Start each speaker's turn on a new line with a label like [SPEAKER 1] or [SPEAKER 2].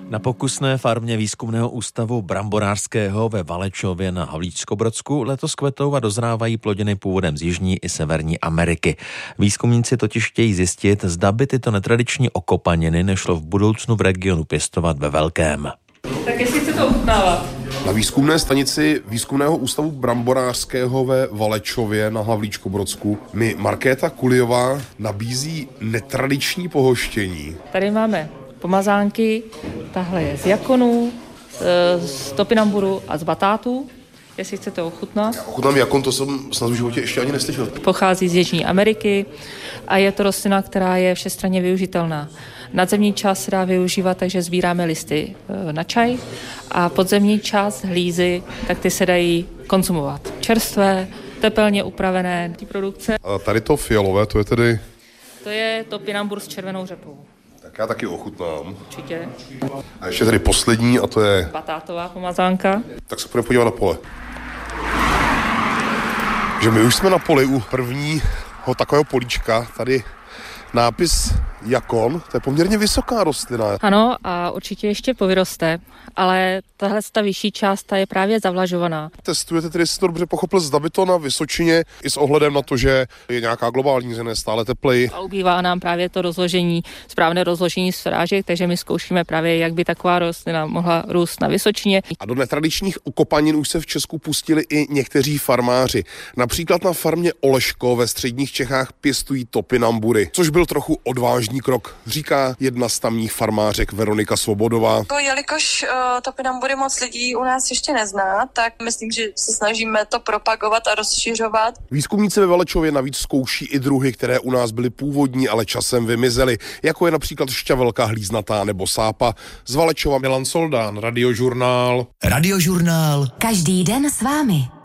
[SPEAKER 1] Na pokusné farmě Výzkumného ústavu bramborářského ve Valečově na Havlíčkobrodsku letos kvetou a dozrávají plodiny původem z Jižní i Severní Ameriky. Výzkumníci totiž chtějí zjistit, zda by tyto netradiční okopaniny nešlo v budoucnu v regionu pěstovat ve velkém.
[SPEAKER 2] Tak jestli chcete ochutnávat.
[SPEAKER 3] Na výzkumné stanici Výzkumného ústavu bramborářského ve Valečově na Havlíčkobrodsku mi Markéta Kulijová nabízí netradiční pohoštění.
[SPEAKER 2] Tady máme pomazánky, tahle je z jakonu, z topinamburu a z batátů, jestli chcete ochutnat.
[SPEAKER 3] Ochutnám jakon, to jsem snad v životě ještě ani neslyšel.
[SPEAKER 2] Pochází z Jižní Ameriky a je to rostlina, která je všestranně využitelná. Nadzemní část se dá využívat, takže sbíráme listy na čaj a podzemní část hlízy, tak ty se dají konzumovat. Čerstvé, tepelně upravené ty produkce.
[SPEAKER 3] A tady to fialové, to je tedy...
[SPEAKER 2] To je topinambur s červenou řepou.
[SPEAKER 3] Tak já taky ochutnám.
[SPEAKER 2] Určitě.
[SPEAKER 3] A ještě tady poslední a to je...
[SPEAKER 2] Batátová pomazánka.
[SPEAKER 3] Tak se půjdeme podívat na pole. Že my už jsme na poli u prvního takového políčka. Tady nápis jakon, to je poměrně vysoká rostlina.
[SPEAKER 2] Ano, a určitě ještě povyroste, ale tahle vyšší část ta je právě zavlažovaná.
[SPEAKER 3] Testujete tedy, si to dobře pochopil, zda by to na Vysočině i s ohledem na to, že je nějaká globální změna, stále tepleji.
[SPEAKER 2] A ubývá nám právě to rozložení, správné rozložení srážek, takže my zkoušíme právě, jak by taková rostlina mohla růst na Vysočině.
[SPEAKER 3] A do netradičních okopanin už se v Česku pustili i někteří farmáři. Například na farmě Oleško ve středních Čechách pěstují topinambury, což byl trochu odvážný krok, říká jedna z tamních farmářek Veronika Svobodová.
[SPEAKER 4] Jelikož topinambury moc lidí u nás ještě nezná, tak myslím, že se snažíme to propagovat a rozšiřovat.
[SPEAKER 3] Výzkumníci ve Valečově navíc zkouší i druhy, které u nás byly původní, ale časem vymizely, jako je například šťavelka hlíznatá nebo sápa. Z Valečova Milan Soldán, Radiožurnál.
[SPEAKER 5] Radiožurnál. Každý den s vámi.